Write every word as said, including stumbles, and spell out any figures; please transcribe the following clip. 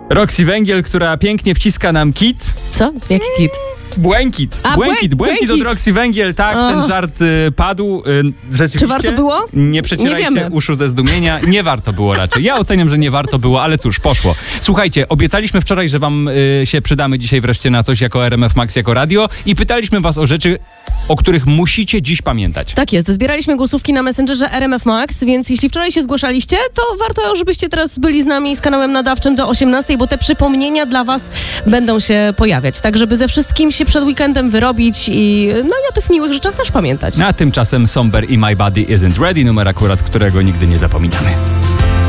Roxy Węgiel, która pięknie wciska nam kit. Co? Jaki kit? Błękit. A, błękit, błę- błękit od błękit. Roxy Węgiel. Tak, O. ten żart y, padł. Y, rzeczywiście. Czy warto było? Nie przecierajcie Nie wiemy. uszu ze zdumienia. Nie warto było raczej. Ja oceniam, że nie warto było, ale cóż, poszło. Słuchajcie, obiecaliśmy wczoraj, że wam y, się przydamy dzisiaj wreszcie na coś jako R M F Max, jako radio i pytaliśmy was o rzeczy, o których musicie dziś pamiętać. Tak jest, zbieraliśmy głosówki na Messengerze R M F Max, więc jeśli wczoraj się zgłaszaliście, to warto, żebyście teraz byli z nami z kanałem nadawczym do osiemnastej, bo te przypomnienia dla was będą się pojawiać, tak żeby ze wszystkim się przed weekendem wyrobić i no i o tych miłych rzeczach też pamiętać. A tymczasem Somber i My Body Isn't Ready, numer akurat, którego nigdy nie zapominamy.